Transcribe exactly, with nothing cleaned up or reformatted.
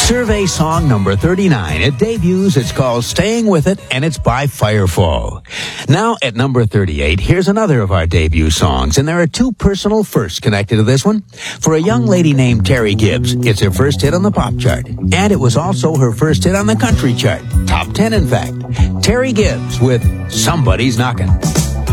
Survey song number thirty-nine. It debuts, it's called Staying With It, and it's by Firefall. Now, at number thirty-eight, here's another of our debut songs, and there are two personal firsts connected to this one. For a young lady named Terry Gibbs, it's her first hit on the pop chart, and it was also her first hit on the country chart. Top ten, in fact. Terry Gibbs with Somebody's Knockin'.